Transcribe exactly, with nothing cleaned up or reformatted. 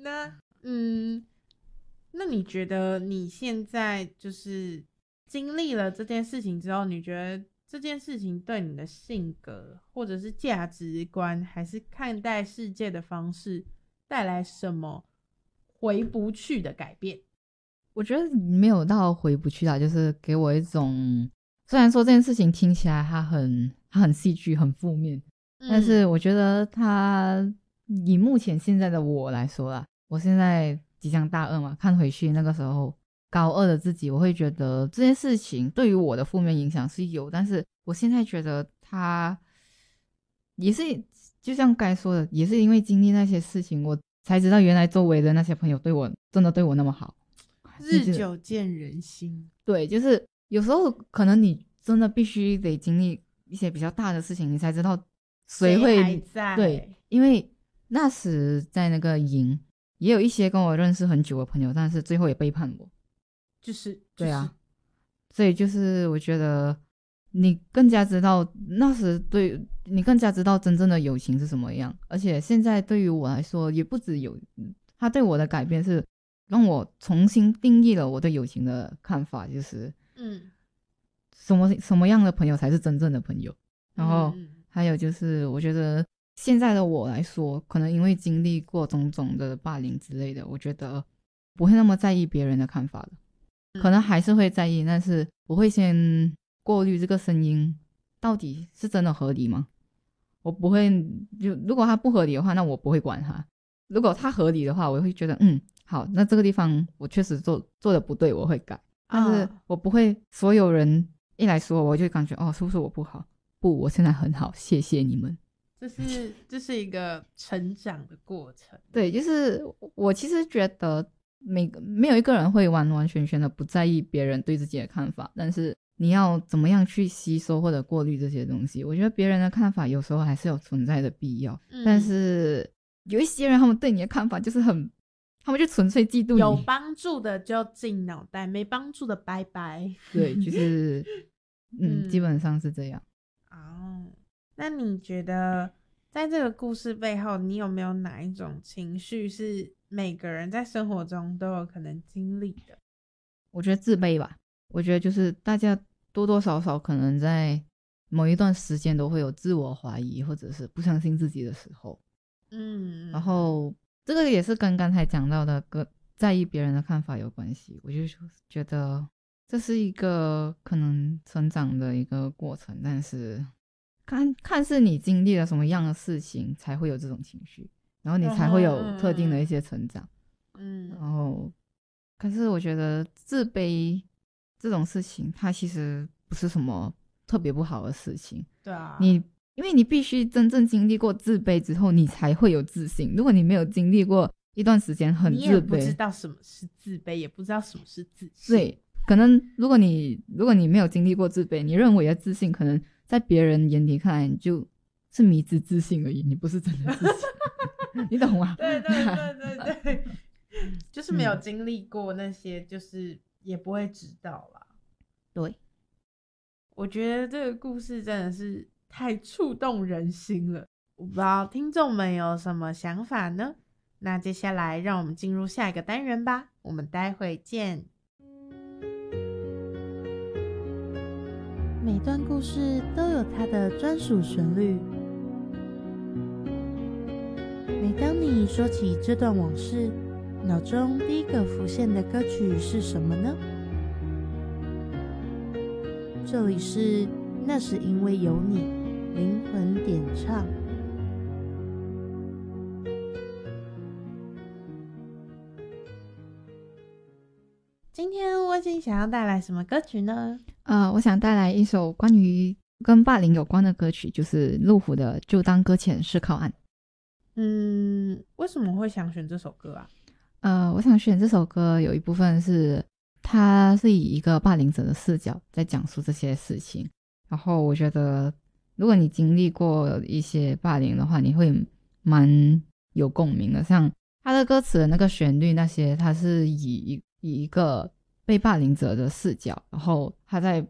那嗯，那你觉得你现在就是经历了这件事情之后，你觉得这件事情对你的性格或者是价值观还是看待世界的方式带来什么回不去的改变？ 我觉得没有到回不去啦，就是给我一种，虽然说这件事情听起来它很它很戏剧很负面、嗯、但是我觉得它以目前现在的我来说啦，我现在即将大二嘛，看回去那个时候高二的自己，我会觉得这件事情对于我的负面影响是有，但是我现在觉得它也是就像该说的，也是因为经历那些事情，我才知道原来周围的那些朋友对我真的对我那么好。 日久见人心。 对，就是有时候可能你真的必须得经历一些比较大的事情，你才知道谁会谁还在。 对，因为那时在那个营也有一些跟我认识很久的朋友，但是最后也背叛我。 就是、就是、 对啊，所以就是我觉得你更加知道那时对你更加知道真正的友情是什么样，而且现在对于我来说也不止有他对我的改变是让我重新定义了我对友情的看法，就是嗯，什么什么样的朋友才是真正的朋友。然后还有就是我觉得现在的我来说，可能因为经历过种种的霸凌之类的，我觉得不会那么在意别人的看法了，可能还是会在意，但是我会先过滤这个声音到底是真的合理吗？我不会，就如果它不合理的话，那我不会管它。如果它合理的话，我会觉得嗯好，那这个地方我确实做做的不对，我会改。但是我不会所有人一来说我就感觉哦是不是我不好，不，我现在很好，谢谢你们。 这是这是一个成长的过程。 对，就是我其实觉得每没有一个人会完完全全的不在意别人对自己的看法，但是你要怎么样去吸收或者过滤这些东西，我觉得别人的看法有时候还是有存在的必要、嗯、但是有一些人他们对你的看法就是很，他们就纯粹嫉妒你， 有帮助的就进脑袋，没帮助的拜拜。 对，就是嗯, 嗯基本上是这样。 哦，那你觉得在这个故事背后，你有没有哪一种情绪是每个人在生活中都有可能经历的？ 我觉得自卑吧，我觉得就是大家多多少少可能在某一段时间都会有自我怀疑或者是不相信自己的时候。嗯，然后这个也是跟刚才讲到的跟在意别人的看法有关系，我就觉得这是一个可能成长的一个过程，但是看看是你经历了什么样的事情才会有这种情绪，然后你才会有特定的一些成长。嗯，然后可是我觉得自卑这种事情它其实不是什么特别不好的事情。 对啊， 你因为你必须真正经历过自卑之后你才会有自信，如果你没有经历过一段时间很自卑，你也不知道什么是自卑，也不知道什么是自信。 对，可能如果你如果你没有经历过自卑，你认为的自信可能在别人眼里看来你就是迷之自信而已，你不是真的自信你懂吗？ 对对对对对就是没有经历过那些、嗯、就是也不会知道啦。 对， 我觉得这个故事真的是太触动人心了，我不知道听众们有什么想法呢？那接下来让我们进入下一个单元吧，我们待会见。每段故事都有它的专属旋律，每当你说起这段往事，脑中第一个浮现的歌曲是什么呢？这里是那是因为有你灵魂点唱。今天温馨想要带来什么歌曲呢？ 呃，我想带来一首关于跟霸凌有关的歌曲，就是路虎的《就当搁浅是靠岸》。 嗯，为什么会想选这首歌啊？ 呃，我想选这首歌有一部分是它是以一个霸凌者的视角在讲述这些事情，然后我觉得如果你经历过一些霸凌的话，你会蛮有共鸣的。像它的歌词的那个旋律那些，它是以以一个被霸凌者的视角，然后他在